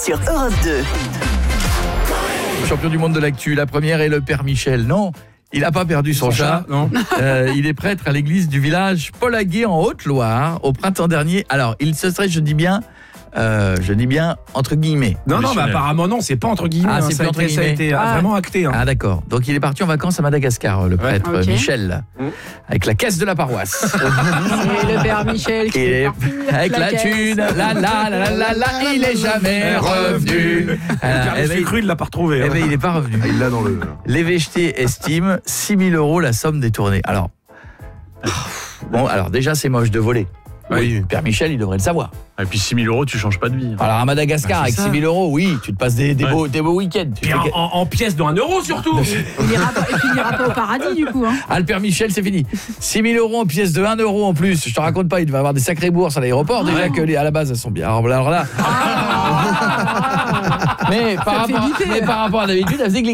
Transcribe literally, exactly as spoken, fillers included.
sur Europe deux. Champion du monde de l'actu, la première est le Père Michel. Non, il n'a pas perdu son, son chat. chat non. Euh, il est prêtre à l'église du village Paul-Aguet en Haute-Loire au printemps dernier. Alors, il se serait, je dis bien, euh, je dis bien entre guillemets. Non, non, mais apparemment non, c'est pas entre guillemets. Ah, hein, c'est ça, plus a entre été, ça a guillemets. été Ah. vraiment acté. Hein. Ah d'accord. Donc il est parti en vacances à Madagascar, le prêtre ouais. okay. Michel, mmh. avec la caisse de la paroisse. C'est le Père Michel qui est parti avec la, la thune, la la la la la la, il est jamais revenu. Le cru, il l'a pas retrouvé. Eh ben, il est pas revenu. Il l'a dans le. L'évêché estime six mille euros la somme détournée. Alors, bon, alors déjà c'est moche de voler. Oui. Père Michel, il devrait le savoir. Et puis six mille euros, tu changes pas de vie. Alors à Madagascar, bah, avec ça. six mille euros, oui, tu te passes des, des, ouais. beaux, des beaux week-ends. Et en, en, en pièces de un euro surtout. Il ira pas, et puis il n'ira pas au paradis du coup. Hein. Ah, le Père Michel, c'est fini. six mille euros en pièces de un euro en plus. Je te raconte pas, il devait avoir des sacrées bourses à l'aéroport. Ah, déjà que les, à la base, elles sont bien. Alors, alors là. Ah, mais, par rapport, mais par rapport à d'habitude, elles faisaient gling.